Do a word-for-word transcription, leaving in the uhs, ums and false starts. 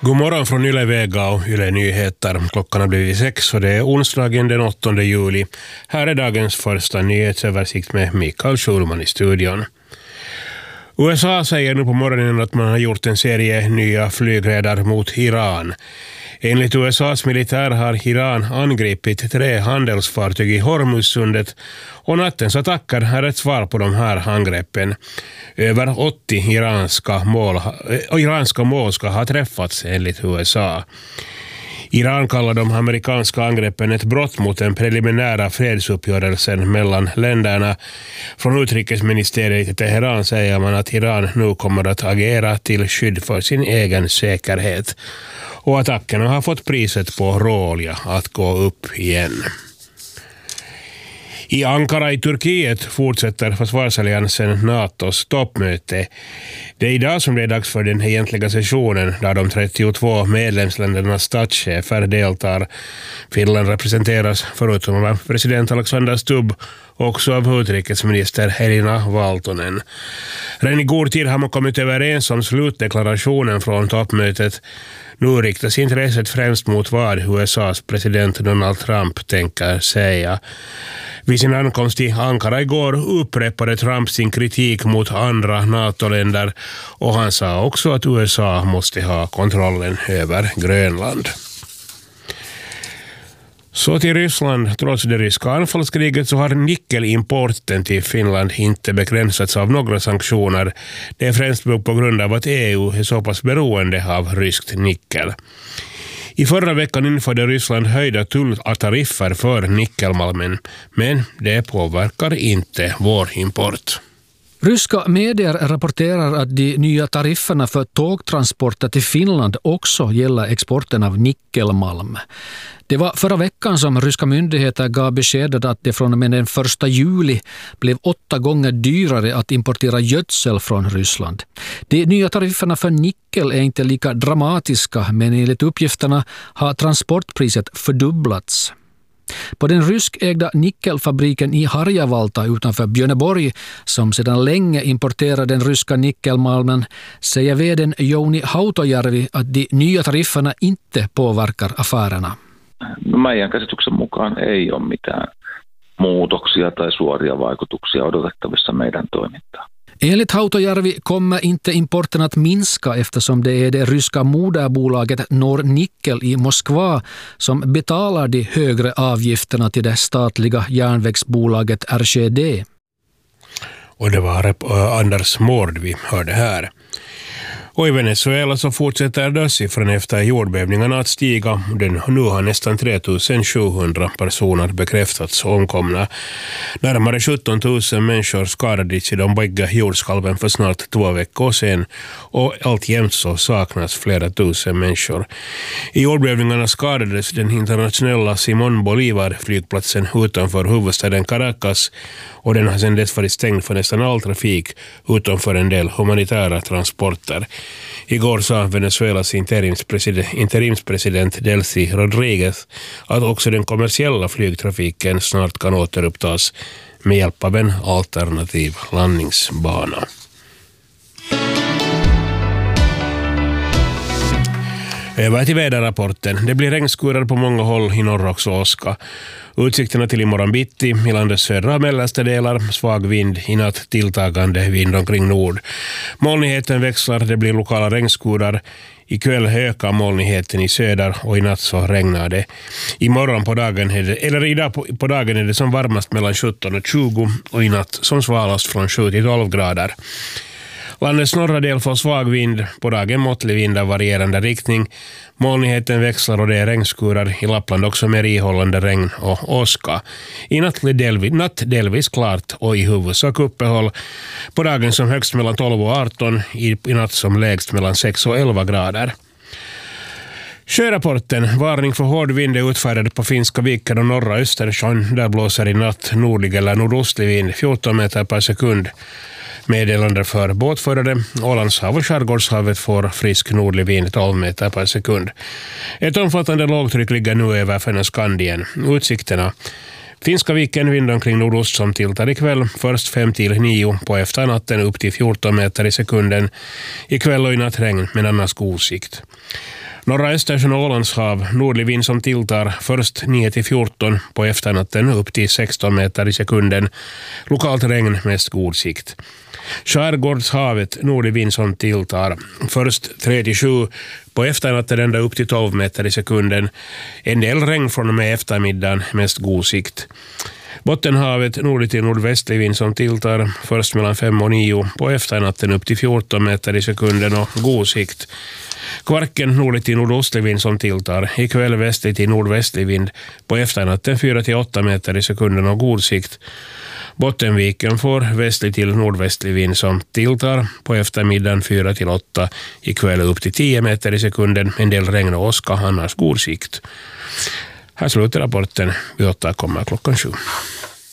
God morgon från Yle Vega och Yle Nyheter. Klockan har blivit sex och det är onsdagen den åttonde juli. Här är dagens första nyhetsöversikt med Mikael Schulman i studion. U S A säger nu på morgonen att man har gjort en serie nya flygräder mot Iran. Enligt U S A:s militär har Iran angripit tre handelsfartyg i Hormuzsundet och nattens attacker är ett svar på de här angreppen. Över åttio iranska mål, äh, iranska mål ska ha träffats enligt U S A. Iran kallar de amerikanska angreppen ett brott mot den preliminära fredsuppgörelsen mellan länderna. Från utrikesministeriet i Teheran säger man att Iran nu kommer att agera till skydd för sin egen säkerhet. Och attackerna har fått priset på råolja att gå upp igen. I Ankara i Turkiet fortsätter försvarsalliansen NATOs toppmöte. Det är idag som det är dags för den egentliga sessionen där de trettiotvå medlemsländernas statschefer deltar. Finland representeras förutom av president Alexander Stubb också av utrikesminister Helena Valtonen. Redan i god tid har man kommit överens om slutdeklarationen från toppmötet. Nu riktas intresset främst mot vad U S A:s president Donald Trump tänker säga. Vid sin ankomst i Ankara igår upprepade Trump sin kritik mot andra NATO-länder och han sa också att U S A måste ha kontrollen över Grönland. Så till Ryssland. Trots det ryska anfallskriget så har nickelimporten till Finland inte begränsats av några sanktioner. Det är främst på grund av att E U är så pass beroende av ryskt nickel. I förra veckan införde Ryssland höjda tulltariffer för nickelmalmen, men det påverkar inte vår import. Ryska medier rapporterar att de nya tarifferna för tågtransporter till Finland också gäller exporten av nickelmalm. Det var förra veckan som ryska myndigheter gav beskedet att det från och med den första juli blev åtta gånger dyrare att importera gödsel från Ryssland. De nya tarifferna för nickel är inte lika dramatiska, men enligt uppgifterna har transportpriset fördubblats. På den ryskägda nickelfabriken i Harjavalta utanför Björneborg, som sedan länge importerar den ryska nickelmalmen, säger vdn Jouni Hautojärvi att de nya tarifferna inte påverkar affärerna. Meidän käsityksen mukaan ei ole mitään muutoksia tai suoria vaikutuksia odotettavissa meidän toimintaan. Enligt Hautojärvi kommer inte importen att minska eftersom det är det ryska moderbolaget Nornickel i Moskva som betalar de högre avgifterna till det statliga järnvägsbolaget R C D. Och det var äh, Anders Mård vi hörde här. Och i Venezuela så fortsätter dödssiffran efter jordbävningarna att stiga. Den nu har nästan tre tusen sjuhundra personer bekräftats omkomna. Närmare sjutton tusen människor skadades i de bägge jordskalven för snart två veckor sedan. Och alltjämt så saknas flera tusen människor. I jordbävningarna skadades den internationella Simón Bolívar-flygplatsen utanför huvudstaden Caracas. Och den har sedan dess varit stängd för nästan all trafik utom för en del humanitära transporter. Igår sa Venezuelas interimspresident, interimspresident Delcy Rodriguez att också den kommersiella flygtrafiken snart kan återupptas med hjälp av en alternativ landningsbana. Över till väderrapporten. Det blir regnskurar på många håll i norra och Åska. Utsikterna till imorgon bitti i landets södra och mellersta delar. Svag vind, i natt tilltagande vind omkring nord. Molnigheten växlar, det blir lokala regnskurar. Ikväll ökar molnigheten i söder och i natt så regnar det. Imorgon på dagen är det, eller idag på, på dagen är det som varmast mellan sjutton och tjugo och i natt som svalast från sju till tolv grader. Landets norra del får svag vind, på dagen måttlig vind av varierande riktning. Molnigheten växlar och det är regnskurar i Lappland också med ihållande regn och åska. I natt delvis, natt delvis klart och i huvudsak uppehåll. På dagen som högst mellan tolv och arton, i, i natt som lägst mellan sex och elva grader. Sjörapporten, varning för hård vind är utfärdad på Finska viken och norra Östersjön. Där blåser i natt nordlig eller nordostlig vind fjorton meter per sekund. Meddelande för båtförare. Ålandshav och Skärgårdshavet får frisk nordlig vind tolv meter per sekund. Ett omfattande lågtryck ligger nu över Fennoskandien. Utsikterna. Finska viken vind omkring nordost som tiltar ikväll. Först fem till nio på efternatten upp till fjorton meter i sekunden. Ikväll och i natt regn men annars god sikt. Norra Östersjön och Ålandshav, nordlig vind som tilltar först nio till fjorton på efternatten upp till sexton meter i sekunden. Lokalt regn, mest god sikt. Skärgårdshavet, nordlig vind som tilltar först tre till sju på efternatten ända upp till tolv meter i sekunden. En del regn från och med eftermiddagen, mest god sikt. Bottenhavet, nordlig till nordvästlig vind som tilltar först mellan fem och nio på efternatten upp till fjorton meter i sekunden och god sikt. Kvarken, nordlig till nordostlig vind som tilltar, ikväll västlig till nordvästlig vind på efternatten fyra till åtta meter i sekunden och god sikt. Bottenviken får västlig till nordvästlig vind som tilltar på eftermiddagen fyra till åtta, ikväll upp till tio meter i sekunden, en del regn och åska, annars god sikt. Här slutar rapporten, vi återkommer klockan sju.